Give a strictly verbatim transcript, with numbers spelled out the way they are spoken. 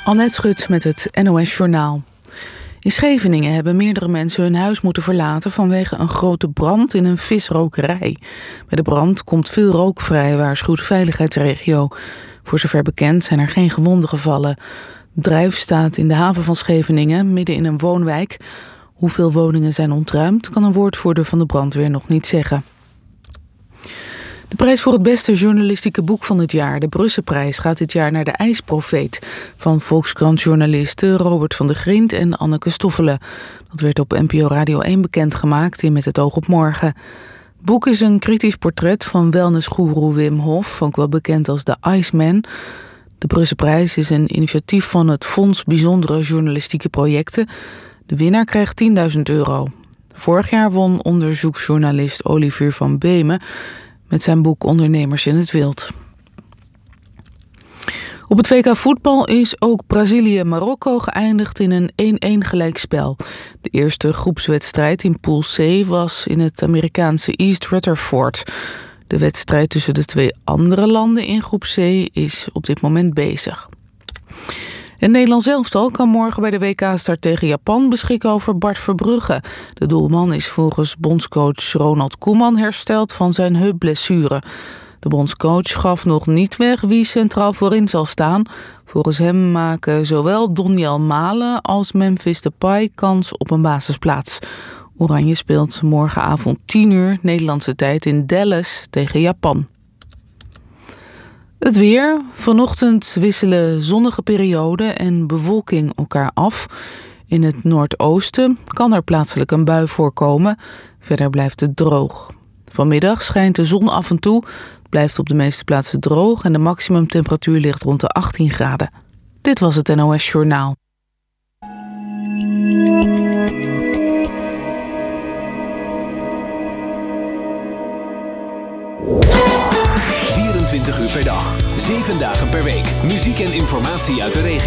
Annette Schut met het N O S-journaal. In Scheveningen hebben meerdere mensen hun huis moeten verlaten vanwege een grote brand in een visrokerij. Bij de brand komt veel rook vrij, waarschuwt de veiligheidsregio. Voor zover bekend zijn er geen gewonden gevallen. Het bedrijf staat in de haven van Scheveningen, midden in een woonwijk. Hoeveel woningen zijn ontruimd, kan een woordvoerder van de brandweer nog niet zeggen. De prijs voor het beste journalistieke boek van het jaar, de Brusselprijs, gaat dit jaar naar De IJsprofeet van Volkskrant-journalisten Robert van der Griend en Anneke Stoffelen. Dat werd op N P O Radio één bekendgemaakt in Met het oog op morgen. Het boek is een kritisch portret van wellnessgoeroe Wim Hof, ook wel bekend als de Iceman. De Brusselprijs is een initiatief van het Fonds Bijzondere Journalistieke Projecten. De winnaar krijgt tienduizend euro. Vorig jaar won onderzoeksjournalist Olivier van Beemen met zijn boek Ondernemers in het Wild. Op het W K voetbal is ook Brazilië-Marokko geëindigd in een één-één gelijkspel. De eerste groepswedstrijd in Pool C was in het Amerikaanse East Rutherford. De wedstrijd tussen de twee andere landen in groep C is op dit moment bezig. Het Nederlands elftal kan morgen bij de W K-start tegen Japan beschikken over Bart Verbrugge. De doelman is volgens bondscoach Ronald Koeman hersteld van zijn heupblessure. De bondscoach gaf nog niet weg wie centraal voorin zal staan. Volgens hem maken zowel Doniel Malen als Memphis Depay kans op een basisplaats. Oranje speelt morgenavond tien uur Nederlandse tijd in Dallas tegen Japan. Het weer. Vanochtend wisselen zonnige perioden en bewolking elkaar af. In het noordoosten kan er plaatselijk een bui voorkomen. Verder blijft het droog. Vanmiddag schijnt de zon af en toe. Het blijft op de meeste plaatsen droog en de maximumtemperatuur ligt rond de achttien graden. Dit was het N O S-journaal. vierentwintig uur per dag, zeven dagen per week. Muziek en informatie uit de regio.